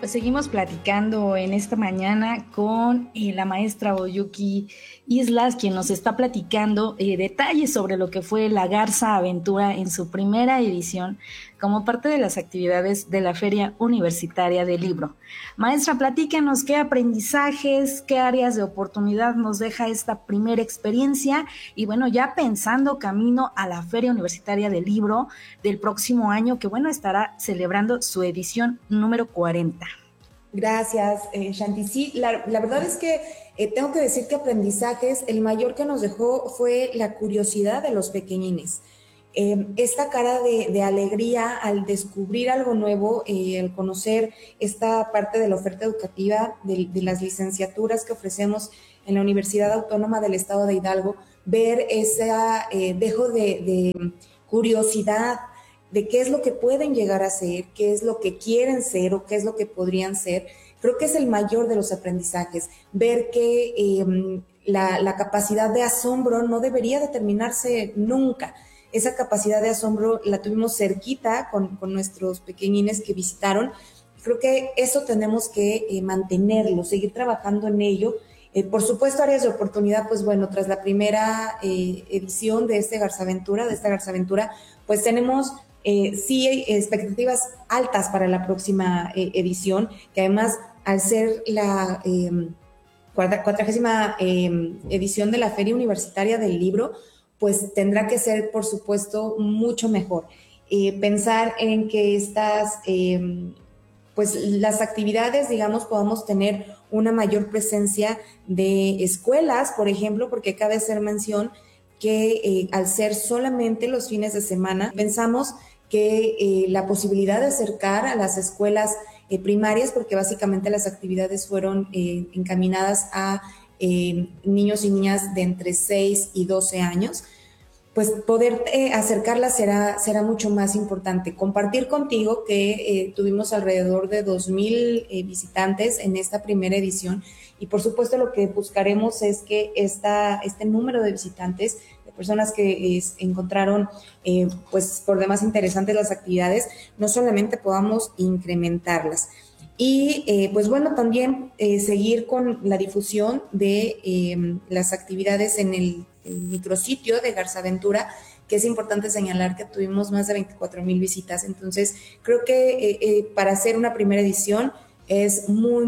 Pues seguimos platicando en esta mañana con la maestra Oyuki Islas, quien nos está platicando detalles sobre lo que fue la Garza Aventura en su primera edición como parte de las actividades de la Feria Universitaria del Libro. Maestra, platíquenos qué aprendizajes, qué áreas de oportunidad nos deja esta primera experiencia y bueno, ya pensando camino a la Feria Universitaria del Libro del próximo año, que bueno, estará celebrando su edición número 40. Gracias, Shanti. Sí, la verdad es que tengo que decir que aprendizajes, el mayor que nos dejó fue la curiosidad de los pequeñines. Esta cara de alegría al descubrir algo nuevo, al conocer esta parte de la oferta educativa, de las licenciaturas que ofrecemos en la Universidad Autónoma del Estado de Hidalgo, ver ese dejo de curiosidad, de qué es lo que pueden llegar a ser, qué es lo que quieren ser o qué es lo que podrían ser. Creo que es el mayor de los aprendizajes, ver que la capacidad de asombro no debería determinarse nunca. Esa capacidad de asombro la tuvimos cerquita con nuestros pequeñines que visitaron. Creo que eso tenemos que mantenerlo, seguir trabajando en ello. Por supuesto, áreas de oportunidad, pues bueno, tras la primera edición de esta Garzaventura, pues tenemos sí expectativas altas para la próxima edición, que además al ser la 40ª edición de la Feria Universitaria del Libro, pues tendrá que ser, por supuesto, mucho mejor. Pensar en que pues las actividades, digamos, podamos tener una mayor presencia de escuelas, por ejemplo, porque cabe hacer mención que al ser solamente los fines de semana, pensamos que la posibilidad de acercar a las escuelas primarias, porque básicamente las actividades fueron encaminadas a niños y niñas de entre 6 y 12 años, pues poder acercarlas será mucho más importante. Compartir contigo que tuvimos alrededor de 2,000 visitantes en esta primera edición y por supuesto lo que buscaremos es que este número de visitantes, de personas que encontraron pues por demás interesantes las actividades, no solamente podamos incrementarlas. Y pues bueno, también seguir con la difusión de las actividades en el micrositio de Garzaventura, que es importante señalar que tuvimos más de 24,000 visitas. Entonces, creo que para hacer una primera edición es muy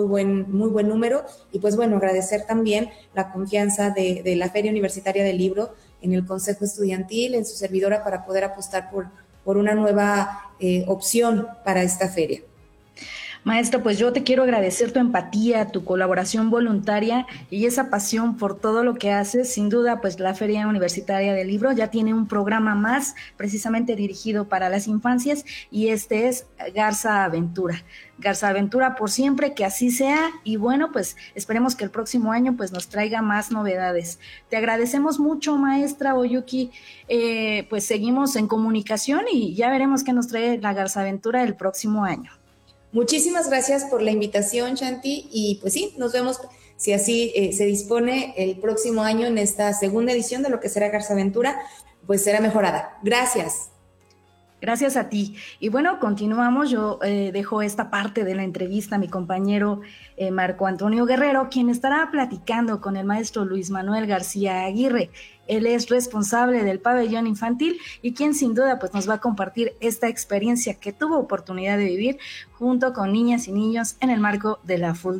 buen número. Y pues bueno, agradecer también la confianza de la Feria Universitaria del Libro en el Consejo Estudiantil, en su servidora, para poder apostar por una nueva opción para esta feria. Maestra, pues yo te quiero agradecer tu empatía, tu colaboración voluntaria y esa pasión por todo lo que haces. Sin duda, pues la Feria Universitaria del Libro ya tiene un programa más precisamente dirigido para las infancias y este es Garza Aventura. Garza Aventura por siempre, que así sea y bueno, pues esperemos que el próximo año pues nos traiga más novedades. Te agradecemos mucho, maestra Oyuki, pues seguimos en comunicación y ya veremos qué nos trae la Garza Aventura el próximo año. Muchísimas gracias por la invitación, Shanti, y pues sí, nos vemos, si así se dispone, el próximo año en esta segunda edición de lo que será Garzaventura, pues será mejorada. Gracias. Gracias a ti. Y bueno, continuamos. Yo dejo esta parte de la entrevista a mi compañero Marco Antonio Guerrero, quien estará platicando con el maestro Luis Manuel García Aguirre. Él es responsable del pabellón infantil y quien sin duda pues nos va a compartir esta experiencia que tuvo oportunidad de vivir junto con niñas y niños en el marco de la FUL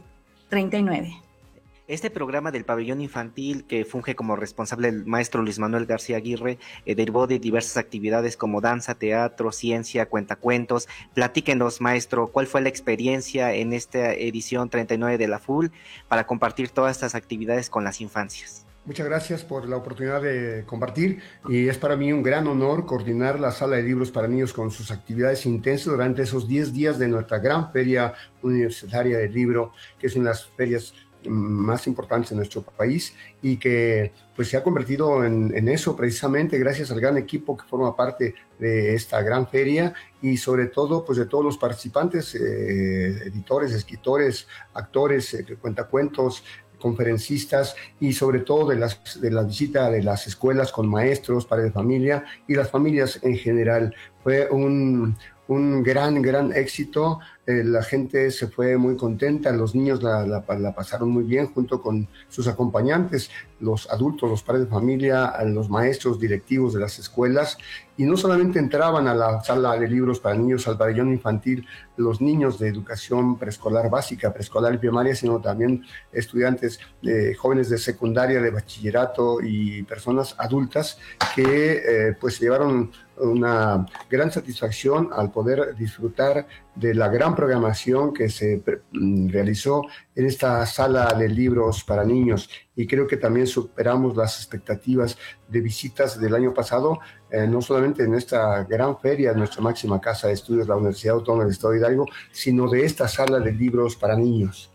39. Este programa del pabellón infantil, que funge como responsable el maestro Luis Manuel García Aguirre, derivó de diversas actividades como danza, teatro, ciencia, cuentacuentos. Platíquenos, maestro, ¿cuál fue la experiencia en esta edición 39 de la FUL para compartir todas estas actividades con las infancias? Muchas gracias por la oportunidad de compartir y es para mí un gran honor coordinar la sala de libros para niños con sus actividades intensas durante esos 10 días de nuestra gran Feria Universitaria del Libro, que es una de las ferias más importantes en nuestro país y que pues se ha convertido en eso precisamente gracias al gran equipo que forma parte de esta gran feria y sobre todo pues de todos los participantes, editores, escritores, actores, cuentacuentos, conferencistas y sobre todo de la visita de las escuelas con maestros, padres de familia y las familias en general. Fue un un gran éxito. La gente se fue muy contenta, los niños la pasaron muy bien junto con sus acompañantes, los adultos, los padres de familia, los maestros directivos de las escuelas, y no solamente entraban a la sala de libros para niños, al pabellón infantil, los niños de educación preescolar básica, preescolar y primaria, sino también estudiantes, jóvenes de secundaria, de bachillerato y personas adultas que pues llevaron una gran satisfacción al poder disfrutar de la gran programación que se realizó en esta sala de libros para niños, y creo que también superamos las expectativas de visitas del año pasado, no solamente en esta gran feria, nuestra máxima casa de estudios, la Universidad Autónoma del Estado de Hidalgo, sino de esta sala de libros para niños.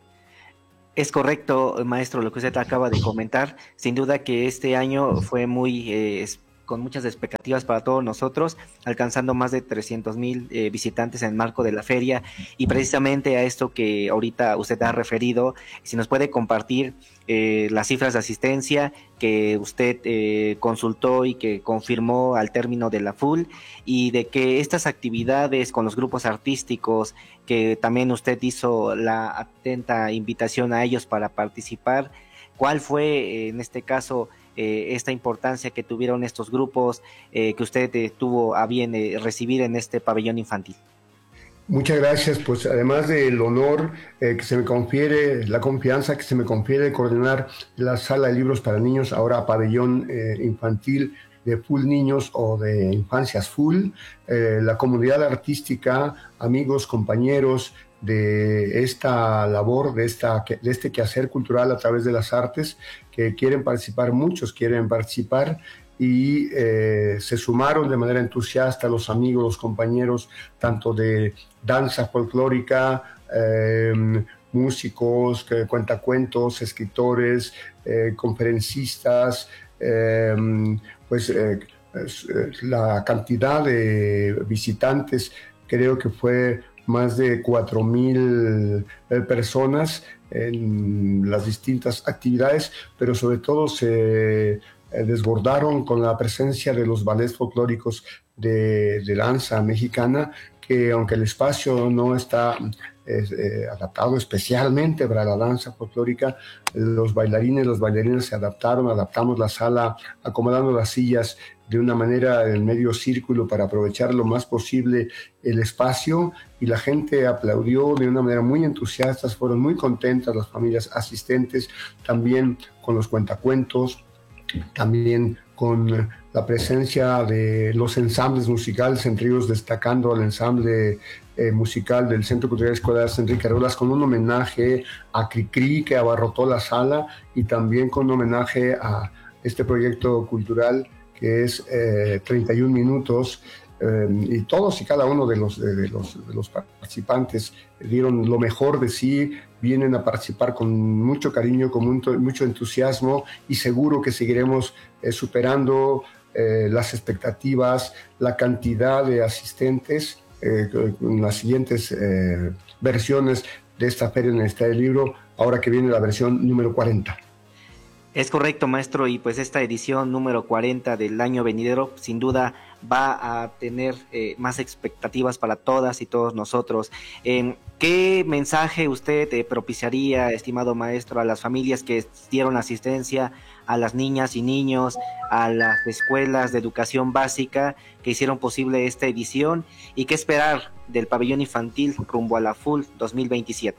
Es correcto, maestro, lo que usted acaba de comentar. Sin duda que este año fue con muchas expectativas para todos nosotros, alcanzando más de 300,000 visitantes en el marco de la feria, y precisamente a esto que ahorita usted ha referido, si nos puede compartir las cifras de asistencia que usted consultó y que confirmó al término de la FUL, y de que estas actividades con los grupos artísticos, que también usted hizo la atenta invitación a ellos para participar, ¿cuál fue en este caso esta importancia que tuvieron estos grupos que usted tuvo a bien recibir en este pabellón infantil? Muchas gracias, pues además del honor que se me confiere, la confianza que se me confiere de coordinar la sala de libros para niños, ahora pabellón infantil de Full Niños o de Infancias Full, la comunidad artística, amigos, compañeros de esta labor, de este quehacer cultural a través de las artes, que quieren participar, muchos quieren participar, y se sumaron de manera entusiasta los amigos, los compañeros, tanto de danza folclórica, músicos, cuentacuentos, escritores, conferencistas, la cantidad de visitantes creo que fue más de 4,000 personas en las distintas actividades, pero sobre todo se desbordaron con la presencia de los ballets folclóricos de danza mexicana, que aunque el espacio no está adaptado especialmente para la danza folclórica, los bailarines, las bailarinas se adaptamos la sala, acomodando las sillas de una manera en medio círculo para aprovechar lo más posible el espacio, y la gente aplaudió de una manera muy entusiasta, fueron muy contentas las familias asistentes, también con los cuentacuentos, también con la presencia de los ensambles musicales, entre ellos destacando el ensamble musical del Centro Cultural Escolar Enrique Rolas, con un homenaje a Cricri, que abarrotó la sala, y también con un homenaje a este proyecto cultural que es 31 minutos, y todos y cada uno de los participantes dieron lo mejor de sí, vienen a participar con mucho cariño, con mucho entusiasmo, y seguro que seguiremos superando las expectativas, la cantidad de asistentes en las siguientes versiones de esta Feria Universitaria del Libro, ahora que viene la versión número 40. Es correcto, maestro, y pues esta edición número 40 del año venidero sin duda va a tener más expectativas para todas y todos nosotros. ¿Qué mensaje usted propiciaría, estimado maestro, a las familias que dieron asistencia, a las niñas y niños, a las escuelas de educación básica que hicieron posible esta edición, y qué esperar del pabellón infantil rumbo a la FUL 2027?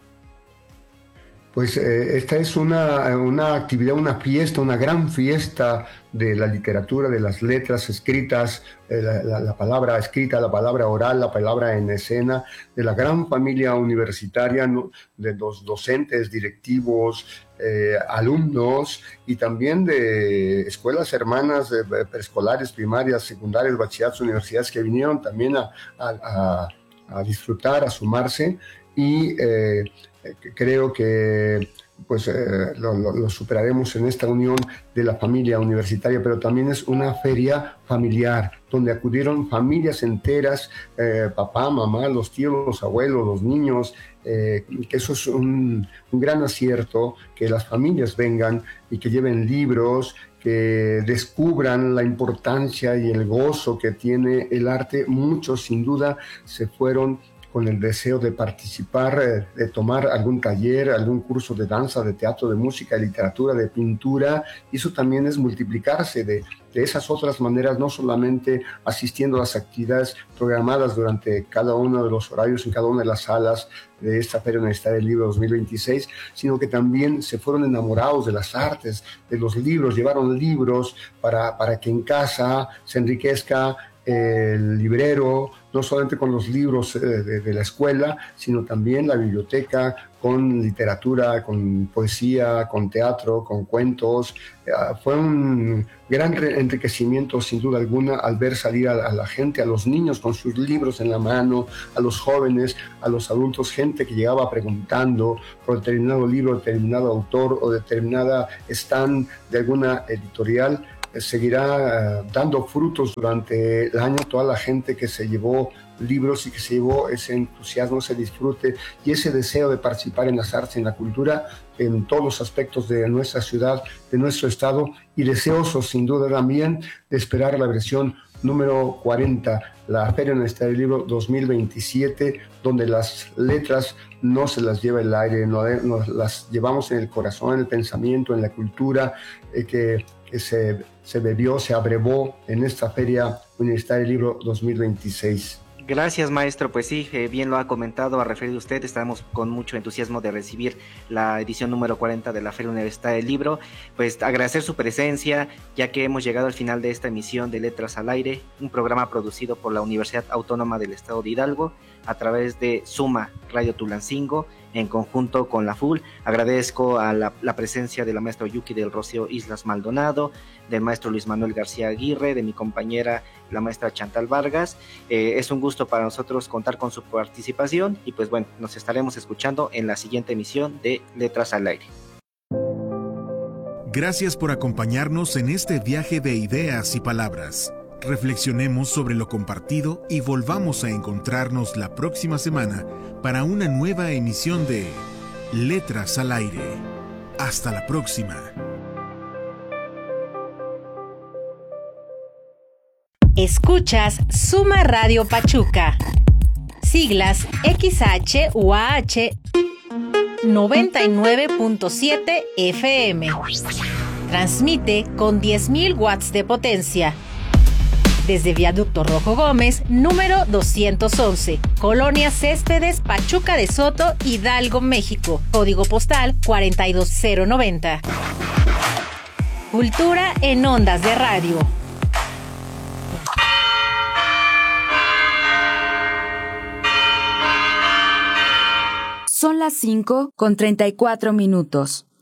Pues esta es una actividad, una fiesta, una gran fiesta de la literatura, de las letras escritas, la palabra escrita, la palabra oral, la palabra en escena, de la gran familia universitaria, ¿no?, de los docentes, directivos, alumnos, y también de escuelas hermanas, preescolares, primarias, secundarias, bachilleratos, universidades, que vinieron también a disfrutar, a sumarse, y creo que pues lo superaremos en esta unión de la familia universitaria, pero también es una feria familiar donde acudieron familias enteras, papá, mamá, los tíos, los abuelos, los niños, que eso es un gran acierto, que las familias vengan y que lleven libros, que descubran la importancia y el gozo que tiene el arte. Muchos sin duda se fueron con el deseo de participar, de tomar algún taller, algún curso de danza, de teatro, de música, de literatura, de pintura. Y eso también es multiplicarse de esas otras maneras, no solamente asistiendo a las actividades programadas durante cada uno de los horarios en cada una de las salas de esta Feria Universitaria del Libro 2026, sino que también se fueron enamorados de las artes, de los libros, llevaron libros para que en casa se enriquezca el librero, no solamente con los libros de la escuela, sino también la biblioteca, con literatura, con poesía, con teatro, con cuentos. Fue un gran enriquecimiento, sin duda alguna, al ver salir a la gente, a los niños con sus libros en la mano, a los jóvenes, a los adultos, gente que llegaba preguntando por determinado libro, determinado autor o determinada stand de alguna editorial. Seguirá dando frutos durante el año toda la gente que se llevó libros y que se llevó ese entusiasmo, ese disfrute y ese deseo de participar en las artes, en la cultura, en todos los aspectos de nuestra ciudad, de nuestro estado, y deseosos sin duda también de esperar la versión número 40, la Feria Universitaria del Libro 2027, donde las letras no se las lleva el aire, nos las llevamos en el corazón, en el pensamiento, en la cultura, que se bebió, se abrevó en esta Feria Universitaria del Libro 2026. Gracias, maestro. Pues sí, bien lo ha comentado, ha referido usted. Estamos con mucho entusiasmo de recibir la edición número 40 de la Feria Universitaria del Libro. Pues agradecer su presencia, ya que hemos llegado al final de esta emisión de Letras al Aire, un programa producido por la Universidad Autónoma del Estado de Hidalgo a través de Suma Radio Tulancingo, en conjunto con la FUL. Agradezco a la presencia de la maestra Yuki del Rocío Islas Maldonado, del maestro Luis Manuel García Aguirre, de mi compañera la maestra Chantal Vargas. Es un gusto para nosotros contar con su participación y pues bueno, nos estaremos escuchando en la siguiente emisión de Letras al Aire. Gracias por acompañarnos en este viaje de ideas y palabras. Reflexionemos sobre lo compartido y volvamos a encontrarnos la próxima semana para una nueva emisión de Letras al Aire. Hasta la próxima. Escuchas Suma Radio Pachuca. Siglas XHUAH 99.7 FM. Transmite con 10.000 watts de potencia. Desde Viaducto Rojo Gómez, número 211, Colonia Céspedes, Pachuca de Soto, Hidalgo, México. Código postal 42090. Cultura en ondas de radio. Son las 5:34.